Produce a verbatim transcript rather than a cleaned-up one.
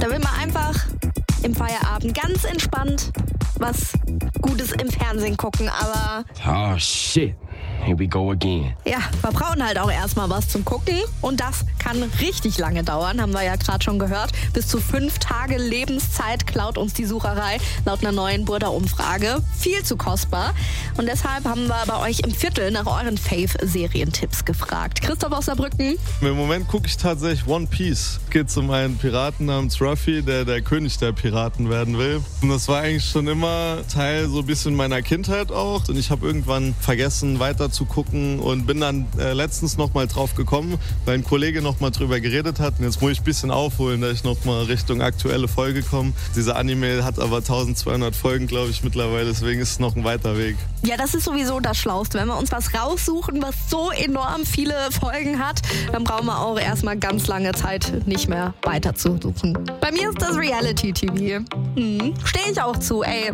Da will man einfach im Feierabend ganz entspannt was Gutes im Fernsehen gucken, aber... Oh, shit. Here we go again. Ja, wir brauchen halt auch erstmal was zum Gucken und das kann richtig lange dauern, haben wir ja gerade schon gehört. Bis zu fünf Tage Lebenszeit klaut uns die Sucherei laut einer neuen Burda-Umfrage. Viel zu kostbar und deshalb haben wir bei euch im Viertel nach euren Fave-Serientipps gefragt. Christoph aus Saarbrücken? Im Moment gucke ich tatsächlich One Piece. Es geht um einen Piraten namens Ruffy, der der König der Piraten werden will. Und das war eigentlich schon immer Teil so ein bisschen meiner Kindheit auch. Und ich habe irgendwann vergessen, weiter zu gucken und bin dann äh, letztens noch mal drauf gekommen, weil ein Kollege noch mal drüber geredet hat. Und jetzt muss ich ein bisschen aufholen, dass ich noch mal Richtung aktuelle Folge komme. Dieser Anime hat aber zwölfhundert Folgen, glaube ich, mittlerweile. Deswegen ist es noch ein weiter Weg. Ja, das ist sowieso das Schlauste. Wenn wir uns was raussuchen, was so enorm viele Folgen hat, dann brauchen wir auch erstmal ganz lange Zeit nicht mehr weiter zu suchen. Bei mir ist das Reality-T V. Hm, stehe ich auch zu, ey.